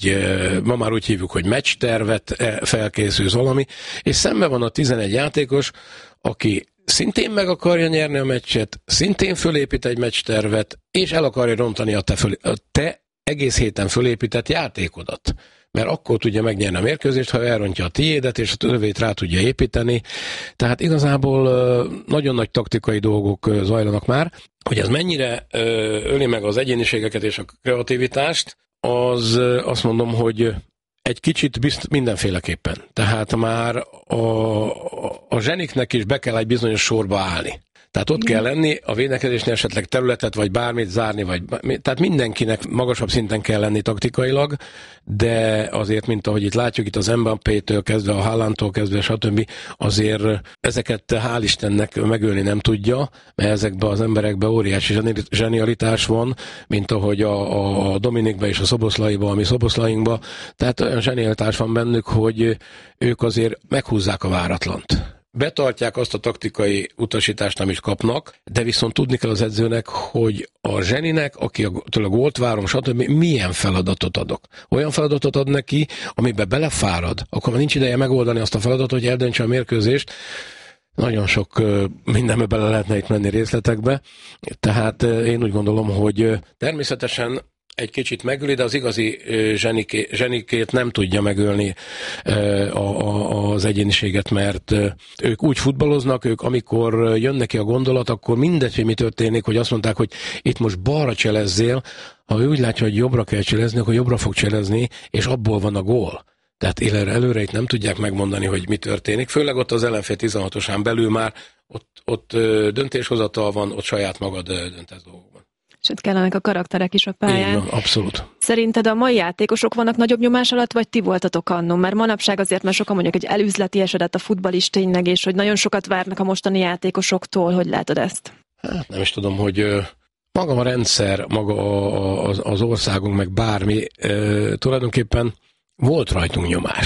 ma már úgy hívjuk, hogy meccstervet felkészülsz valami, és szemben van a 11 játékos, aki szintén meg akarja nyerni a meccset, szintén fölépít egy meccstervet, és el akarja rontani a te egész héten fölépített játékodat. Mert akkor tudja megnyerni a mérkőzést, ha elrontja a tiédet, és a tövét rá tudja építeni. Tehát igazából nagyon nagy taktikai dolgok zajlanak már. Hogy ez mennyire öli meg az egyéniségeket és a kreativitást, az azt mondom, hogy egy kicsit mindenféleképpen. Tehát már a zseniknek is be kell egy bizonyos sorba állni. Tehát ott kell lenni, a védekezésnél esetleg területet, vagy bármit zárni, tehát mindenkinek magasabb szinten kell lenni taktikailag, de azért, mint ahogy itt látjuk, itt az Mbappétől kezdve, a Haalandtól kezdve, stb. Azért ezeket hál' Istennek megölni nem tudja, mert ezekben az emberekben óriási zsenialitás van, mint ahogy a Dominikban és a Szoboszlaiban, a mi Szoboszlainkban, tehát olyan zsenialitás van bennük, hogy ők azért meghúzzák a váratlant. Betartják azt a taktikai utasítást, amit kapnak, de viszont tudni kell az edzőnek, hogy a zseninek, aki a gólt várom, stb. Milyen feladatot adok. Olyan feladatot ad neki, amiben belefárad, akkor már nincs ideje megoldani azt a feladatot, hogy eldöntse a mérkőzést. Nagyon sok mindenbe bele lehetne itt menni részletekbe. Tehát én úgy gondolom, hogy természetesen egy kicsit megöli, de az igazi zsenikét nem tudja megölni az egyéniséget, mert ők úgy futballoznak, ők amikor jön neki a gondolat, akkor mindegy, hogy mi történik, hogy azt mondták, hogy itt most balra cselezzél, ha ő úgy látja, hogy jobbra kell cselezni, akkor jobbra fog cselezni, és abból van a gól. Tehát előre itt nem tudják megmondani, hogy mi történik, főleg ott az ellenfél 16-osán belül már ott döntéshozatal van, ott saját magad döntesz dolgokban. És ott kellenek a karakterek is a pályán. Igen, abszolút. Szerinted a mai játékosok vannak nagyobb nyomás alatt, vagy ti voltatok annó? Mert manapság azért, mert sokan mondják, hogy elüzleti esedett a futball is tényleg, és hogy nagyon sokat várnak a mostani játékosoktól. Hogy látod ezt? Hát nem is tudom, hogy maga a rendszer, maga az országunk, meg bármi, tulajdonképpen volt rajtunk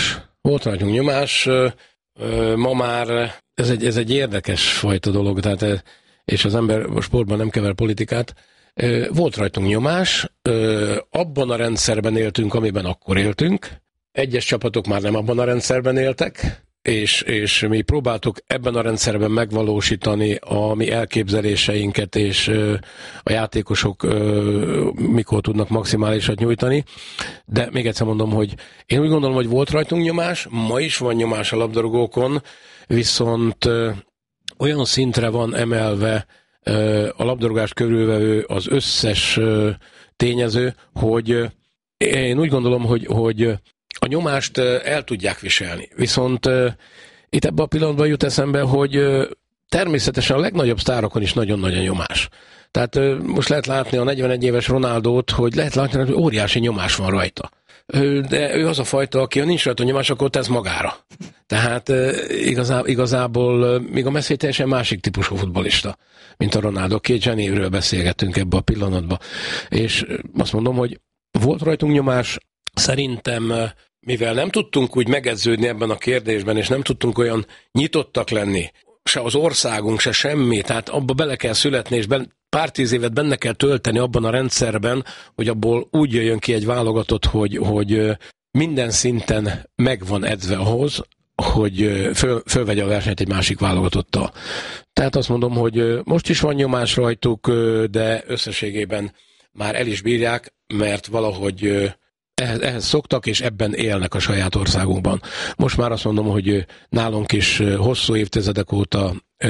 nyomás. Ma már ez egy érdekes fajta dolog, tehát, és az ember a sportban nem kever politikát. Volt rajtunk nyomás, abban a rendszerben éltünk, amiben akkor éltünk. Egyes csapatok már nem abban a rendszerben éltek, és mi próbáltuk ebben a rendszerben megvalósítani a mi elképzeléseinket, és a játékosok mikor tudnak maximálisat nyújtani. De még egyszer mondom, hogy én úgy gondolom, hogy volt rajtunk nyomás, ma is van nyomás a labdarúgókon, viszont olyan szintre van emelve a labdarúgás körülvevő az összes tényező, hogy én úgy gondolom, hogy a nyomást el tudják viselni. Viszont itt ebben a pillanatban jut eszembe, hogy természetesen a legnagyobb sztárokon is nagyon nagy a nyomás. Tehát most lehet látni a 41 éves Ronaldót, hogy lehet látni, hogy óriási nyomás van rajta. De ő az a fajta, aki ha nincs rajta nyomás, akkor tesz magára. Tehát igazából még a Messi teljesen másik típusú futballista, mint a Ronaldo. Két zsenéről beszélgettünk ebbe a pillanatban. És azt mondom, hogy volt rajtunk nyomás, szerintem mivel nem tudtunk úgy megedződni ebben a kérdésben, és nem tudtunk olyan nyitottak lenni, se az országunk, se semmi, tehát abba bele kell születni, és pár 10 évet benne kell tölteni abban a rendszerben, hogy abból úgy jöjjön ki egy válogatott, hogy minden szinten megvan edzve ahhoz, hogy fölvegye a versenyt egy másik válogatottal. Tehát azt mondom, hogy most is van nyomás rajtuk, de összességében már el is bírják, mert valahogy ehhez szoktak, és ebben élnek a saját országunkban. Most már azt mondom, hogy nálunk is hosszú évtizedek óta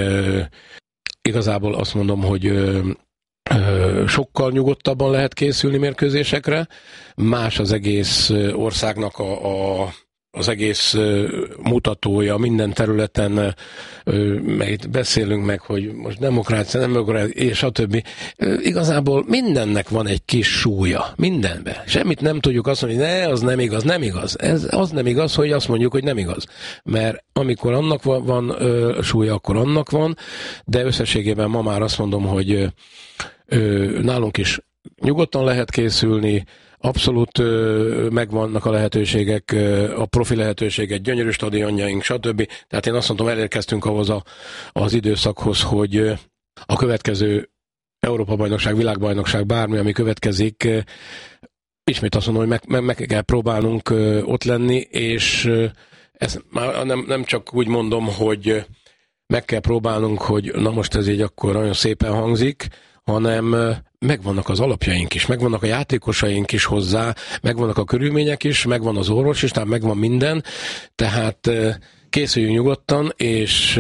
igazából azt mondom, hogy sokkal nyugodtabban lehet készülni mérkőzésekre. Más az egész országnak az egész mutatója minden területen, meg beszélünk meg, hogy most demokrácia, nem demokrácia, és a többi. Igazából mindennek van egy kis súlya, mindenben. Semmit nem tudjuk azt mondani, hogy az nem igaz, nem igaz. Az nem igaz, hogy azt mondjuk, hogy nem igaz. Mert amikor annak van súlya, akkor annak van, de összességében ma már azt mondom, hogy nálunk is nyugodtan lehet készülni, abszolút megvannak a lehetőségek, a profi lehetőségek, gyönyörű stadionjaink, stb. Tehát én azt mondom, elérkeztünk ahhoz az időszakhoz, hogy a következő Európa-bajnokság, világbajnokság, bármi, ami következik, ismét azt mondom, hogy meg kell próbálnunk ott lenni, és ezt már nem csak úgy mondom, hogy meg kell próbálnunk, hogy na most ez így akkor nagyon szépen hangzik, hanem megvannak az alapjaink is, megvannak a játékosaink is hozzá, megvannak a körülmények is, megvan az orvos is, tehát megvan minden, tehát készüljünk nyugodtan, és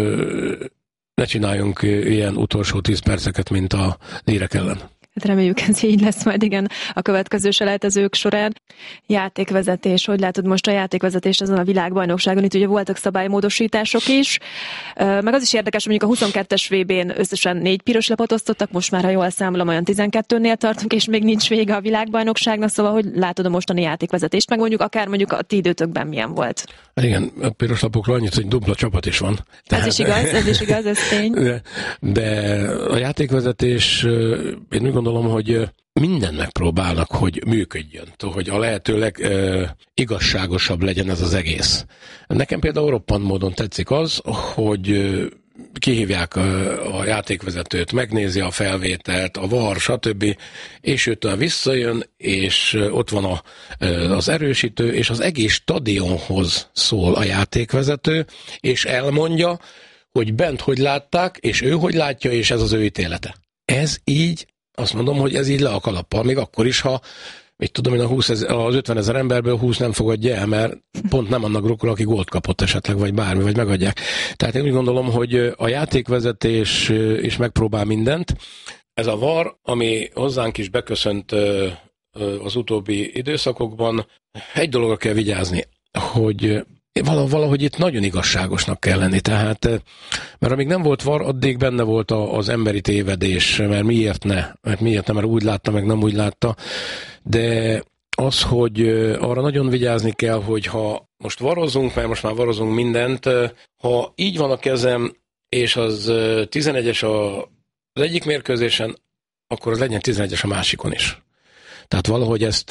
ne csináljunk ilyen utolsó 10 perceket, mint a Lírek ellen. Hát reméljük, ez így lesz majd, igen, a következő selejtezők során. Játékvezetés, hogy látod most a játékvezetést ezen a világbajnokságon? Itt ugye voltak szabálymódosítások is, meg az is érdekes, hogy mondjuk a 22-es VB-n összesen 4 piros lapot osztottak, most már, ha jól számolom, olyan 12-nél tartunk, és még nincs vége a világbajnokságnak, szóval hogy látod a mostani játékvezetést, meg mondjuk a ti időtökben milyen volt? Igen, a piros lapokról annyit, hogy dupla csapat is van. Ez is igaz, ez tény. De a játékvezetés, én úgy gondolom, hogy mindent megpróbálnak, hogy működjön, hogy a lehetőleg igazságosabb legyen ez az egész. Nekem például roppant módon tetszik az, hogy kihívják a játékvezetőt, megnézi a felvételt, a VAR, stb. És őtől visszajön, és ott van az erősítő, és az egész stadionhoz szól a játékvezető, és elmondja, hogy bent hogy látták, és ő hogy látja, és ez az ő ítélete. Ez így, azt mondom, hogy ez így le a kalappal, még akkor is, ha mit tudom én, az 50 000 emberből 20 nem fogadja el, mert pont nem annak drukkol, aki gólt kapott esetleg, vagy bármi, vagy megadják. Tehát én úgy gondolom, hogy a játékvezetés is megpróbál mindent. Ez a VAR, ami hozzánk is beköszönt az utóbbi időszakokban, egy dologra kell vigyázni, hogy valahogy itt nagyon igazságosnak kell lenni, tehát, mert amíg nem volt VAR, addig benne volt az emberi tévedés, mert miért ne, mert úgy látta, meg nem úgy látta, de az, hogy arra nagyon vigyázni kell, hogy ha most varozunk, mert most már varozunk mindent, ha így van a kezem, és az 11-es az egyik mérkőzésen, akkor az legyen 11-es a másikon is. Tehát valahogy ezt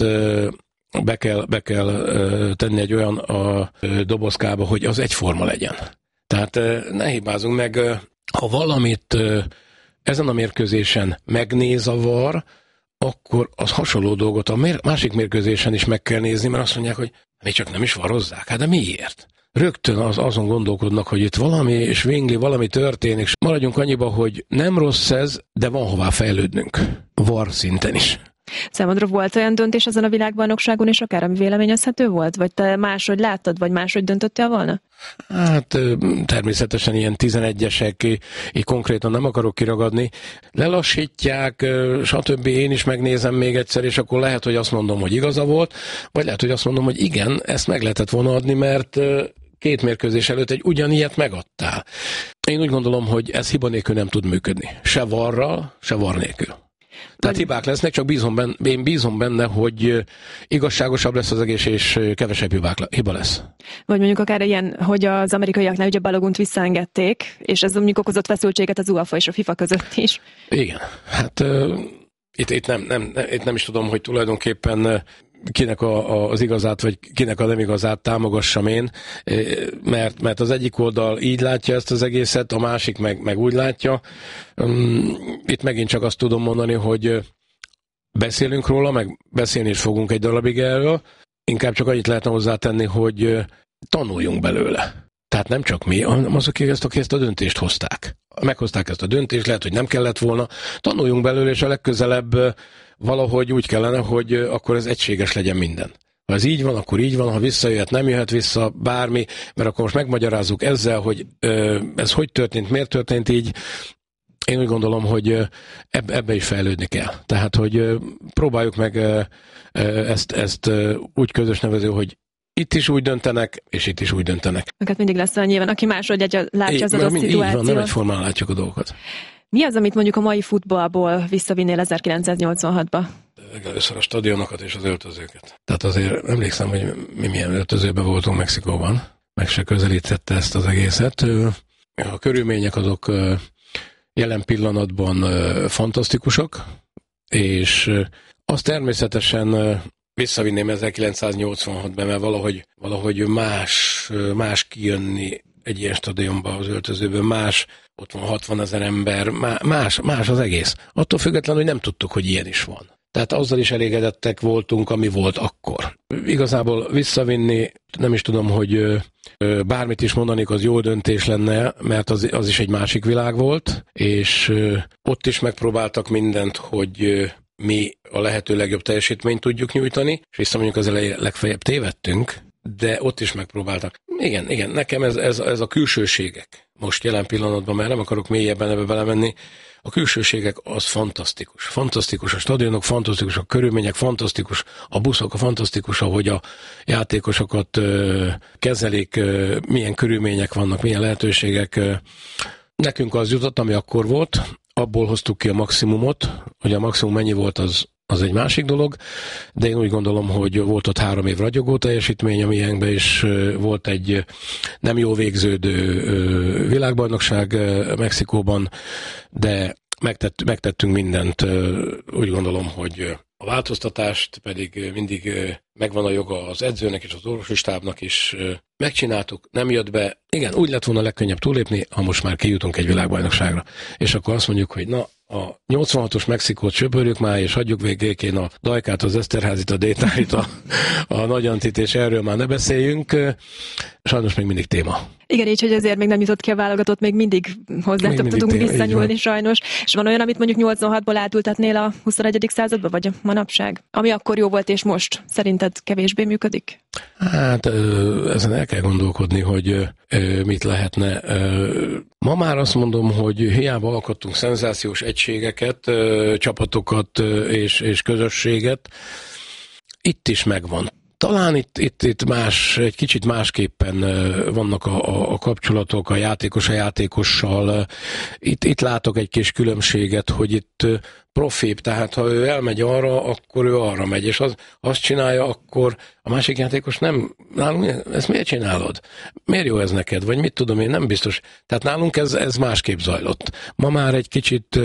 be kell tenni egy olyan dobozkába, hogy az egyforma legyen. Tehát ne hibázunk meg, ha valamit ezen a mérkőzésen megnéz a VAR, akkor az hasonló dolgot a másik mérkőzésen is meg kell nézni, mert azt mondják, hogy még csak nem is varozzák. Hát de miért? Rögtön azon gondolkodnak, hogy itt valami svingli, valami történik, és maradjunk annyiba, hogy nem rossz ez, de van hová fejlődnünk. VAR szinten is. Számodra volt olyan döntés ezen a világbajnokságon, és akár ami véleményezhető volt? Vagy te máshogy láttad, vagy máshogy döntöttél volna? Hát természetesen ilyen 11-esek, így konkrétan nem akarok kiragadni. Lelassítják, stb. Én is megnézem még egyszer, és akkor lehet, hogy azt mondom, hogy igaza volt, vagy lehet, hogy azt mondom, hogy igen, ezt meg lehetett volna adni, mert 2 mérkőzés előtt egy ugyanilyet megadtál. Én úgy gondolom, hogy ez hiba nélkül nem tud működni. Se VAR-ral, se VAR nélkül. Tehát hibák lesznek, csak én bízom benne, hogy igazságosabb lesz az egész, és kevesebb hiba lesz. Vagy mondjuk akár ilyen, hogy az amerikaiaknál ugye Balogont visszaengedték, és ez mondjuk okozott feszültséget az UEFA és a FIFA között is. Igen, hát itt nem is tudom, hogy tulajdonképpen kinek az igazát, vagy kinek a nem igazát támogassam én, mert az egyik oldal így látja ezt az egészet, a másik meg úgy látja. Itt megint csak azt tudom mondani, hogy beszélünk róla, meg beszélni is fogunk egy darabig erről, inkább csak annyit lehetne hozzátenni, hogy tanuljunk belőle. Tehát nem csak mi, hanem azok, akik ezt a döntést hozták. Meghozták ezt a döntést, lehet, hogy nem kellett volna. Tanuljunk belőle, és a legközelebb valahogy úgy kellene, hogy akkor ez egységes legyen minden. Ha ez így van, akkor így van, ha visszajöhet, nem jöhet vissza, bármi, mert akkor most megmagyarázzuk ezzel, hogy ez hogy történt, miért történt így. Én úgy gondolom, hogy ebbe is fejlődni kell. Tehát, hogy próbáljuk meg ezt úgy közös nevező, hogy itt is úgy döntenek, és itt is úgy döntenek. Hát mindig lesz olyan nyilván, aki máshogy látja az adott szituációt. Így van, nem egyformán látjuk a dolgokat. Mi az, amit mondjuk a mai futballból visszavinnél 1986-ba? Először a stadionokat és az öltözőket. Tehát azért emlékszem, hogy mi milyen öltözőben voltunk Mexikóban. Meg se közelítette ezt az egészet. A körülmények azok jelen pillanatban fantasztikusak, és azt természetesen visszavinném 1986-ban, mert valahogy más kijönni egy ilyen stadionba az öltözőből, más, ott van 60 000 ember, más az egész. Attól függetlenül, hogy nem tudtuk, hogy ilyen is van. Tehát azzal is elégedettek voltunk, ami volt akkor. Igazából visszavinni, nem is tudom, hogy bármit is mondanék, az jó döntés lenne, mert az is egy másik világ volt, és ott is megpróbáltak mindent, hogy mi a lehető legjobb teljesítményt tudjuk nyújtani, és visszamondjuk az elején legfeljebb tévedtünk, de ott is megpróbáltak. Igen, nekem ez a külsőségek. Most jelen pillanatban, mert nem akarok mélyebben ebbe belemenni, a külsőségek az fantasztikus. Fantasztikus a stadionok, fantasztikus a körülmények, fantasztikus a buszok, fantasztikus, ahogy a játékosokat kezelik, milyen körülmények vannak, milyen lehetőségek. Nekünk az jutott, ami akkor volt, abból hoztuk ki a maximumot, hogy a maximum mennyi volt, az egy másik dolog, de én úgy gondolom, hogy volt ott 3 év ragyogó teljesítmény a miénkben, és volt egy nem jól végződő világbajnokság Mexikóban, de megtettünk mindent. Úgy gondolom, hogy a változtatást pedig mindig megvan a joga az edzőnek és az orvosi stábnak is. Megcsináltuk, nem jött be. Igen, úgy lett volna legkönnyebb túlépni, ha most már kijutunk egy világbajnokságra. És akkor azt mondjuk, hogy na, a 86-os Mexikót söpörjük már, és hagyjuk végén a Dajkát, az Eszterházit, a Détárit, a Nagy Antit, és erről már ne beszéljünk. Sajnos még mindig téma. Igen, így, hogy azért még nem jutott ki a válogatott, még mindig hozzátok tudunk visszanyúlni sajnos. És van olyan, amit mondjuk 86-ból átültetnél a 21. századba, vagy a manapság? Ami akkor jó volt, és most szerinted kevésbé működik? Hát ezen el kell gondolkodni, hogy mit lehetne. Ma már azt mondom, hogy hiába alkottunk szenzációs egységeket, csapatokat és közösséget, itt is megvan. Talán itt más, egy kicsit másképpen vannak a kapcsolatok a játékossal. Itt látok egy kis különbséget, hogy itt profibb, tehát ha ő elmegy arra, akkor ő arra megy, és azt csinálja, akkor a másik játékos nem, nálunk ezt miért csinálod? Miért jó ez neked? Vagy mit tudom én, nem biztos. Tehát nálunk ez másképp zajlott. Ma már egy kicsit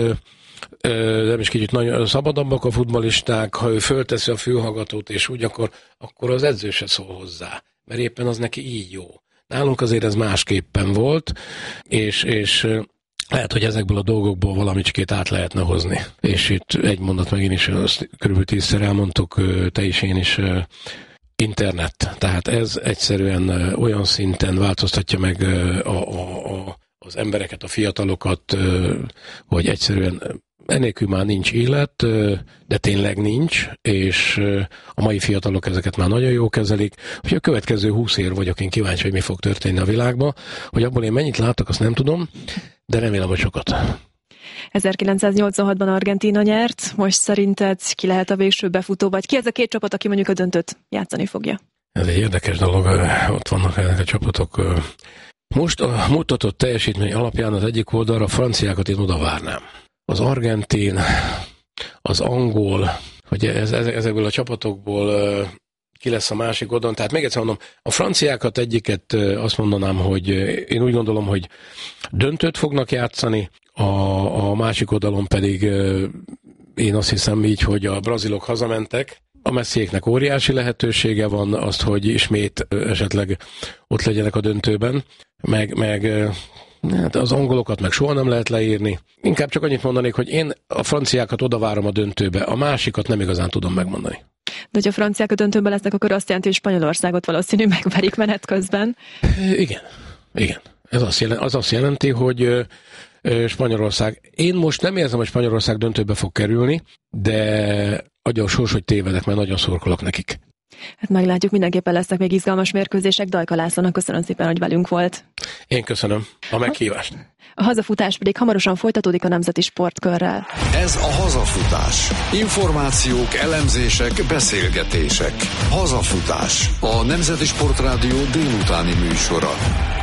nem is kicsit nagyon szabadabbak a futballisták, ha ő fölteszi a fülhallgatót, és úgy akkor az edző se szól hozzá, mert éppen az neki így jó. Nálunk azért ez másképpen volt, és lehet, hogy ezekből a dolgokból valamicskét át lehetne hozni. És itt egy mondat megint is, azt körülbelül 10-szer elmondtuk, te is, én is, internet. Tehát ez egyszerűen olyan szinten változtatja meg az embereket, a fiatalokat, hogy egyszerűen ennélkül már nincs élet, de tényleg nincs, és a mai fiatalok ezeket már nagyon jól kezelik. Hogy a következő 20 év vagyok, én kíváncsi, hogy mi fog történni a világban, hogy abból én mennyit látok, azt nem tudom, de remélem, hogy sokat. 1986-ban Argentína nyert, most szerinted ki lehet a végső befutó, vagy ki ez a 2 csapat, aki mondjuk a döntőt játszani fogja? Ez egy érdekes dolog, ott vannak ezek a csapatok. Most a mutatott teljesítmény alapján az egyik oldalra a franciákat én oda várnám. Az argentin, az angol, hogy ezekből a csapatokból ki lesz a másik oldalon. Tehát még egyszer mondom, a franciákat egyiket azt mondanám, hogy én úgy gondolom, hogy döntőt fognak játszani, a másik oldalon pedig én azt hiszem így, hogy a brazilok hazamentek, a Messiéknek óriási lehetősége van azt, hogy ismét esetleg ott legyenek a döntőben, meg hát az angolokat meg soha nem lehet leírni. Inkább csak annyit mondanék, hogy én a franciákat oda várom a döntőbe, a másikat nem igazán tudom megmondani. De hogyha a franciák a döntőben lesznek, akkor azt jelenti, hogy Spanyolországot valószínű megverik menet közben. Igen. Ez azt jelenti, hogy Spanyolország. Én most nem érzem, hogy Spanyolország döntőbe fog kerülni, de adja a sors, hogy tévedek, mert nagyon szurkolok nekik. Hát meglátjuk, mindenképpen lesznek még izgalmas mérkőzések. Dajka Lászlónak köszönöm szépen, hogy velünk volt. Én köszönöm a meghívást. A hazafutás pedig hamarosan folytatódik a Nemzeti Sportkörrel. Ez a hazafutás. Információk, elemzések, beszélgetések. Hazafutás. A Nemzeti Sportrádió délutáni műsora.